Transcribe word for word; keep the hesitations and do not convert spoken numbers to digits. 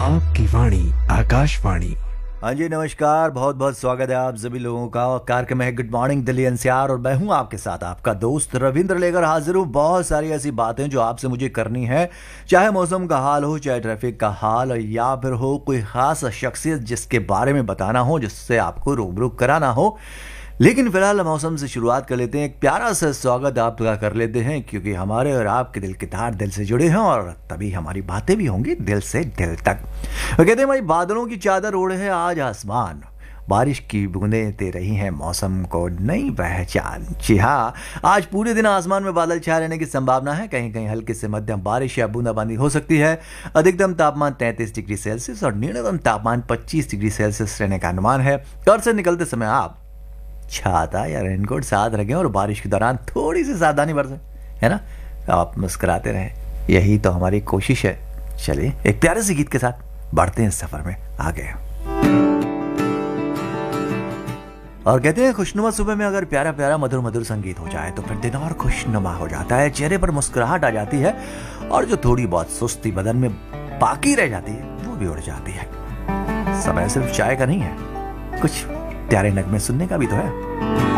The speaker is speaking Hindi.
आपकी वाणी आकाशवाणी। हाँ जी, नमस्कार, बहुत बहुत स्वागत है आप सभी लोगों का। कार्यक्रम है गुड मॉर्निंग दिल्ली एनसीआर और मैं हूं आपके साथ आपका दोस्त रविंद्र लेकर हाजिर हूं। बहुत सारी ऐसी बातें जो आपसे मुझे करनी है, चाहे मौसम का हाल हो, चाहे ट्रैफिक का हाल, या फिर हो कोई खास शख्सियत जिसके बारे में बताना हो, जिससे आपको रूबरू कराना हो। लेकिन फिलहाल मौसम से शुरुआत कर लेते हैं। एक प्यारा सा स्वागत आपका कर लेते हैं, क्योंकि हमारे और आपके दिल के तार दिल से जुड़े हैं और तभी हमारी बातें भी होंगी दिल से दिल तक। वो कहते हैं भाई, बादलों की चादर ओढ़े है आज आसमान, बारिश की बूंदें दे रही हैं मौसम को नई पहचान। जी हाँ, आज पूरे दिन आसमान में बादल छाए रहने की संभावना है। कहीं कहीं हल्की से मध्यम बारिश या बूंदाबांदी हो सकती है। अधिकतम तापमान तैंतीस डिग्री सेल्सियस और न्यूनतम तापमान पच्चीस डिग्री सेल्सियस रहने का अनुमान है। घर से निकलते समय आप छाता या रेनकोट साथ रखें और बारिश के दौरान थोड़ी सी सावधानी बरतें, है ना। आप मुस्कुराते रहें, यही तो हमारी कोशिश है। चलिए एक प्यारे से गीत के साथ बढ़ते हैं सफर में आगे। और कहते हैं खुशनुमा सुबह में अगर प्यारा प्यारा मधुर मधुर संगीत हो जाए तो फिर दिन और खुशनुमा हो जाता है, चेहरे पर मुस्कुराहट आ जाती है और जो थोड़ी बहुत सुस्ती बदन में बाकी रह जाती है वो भी उड़ जाती है। समय सिर्फ चाय का नहीं है, कुछ प्यारे नगमे सुनने का भी तो है।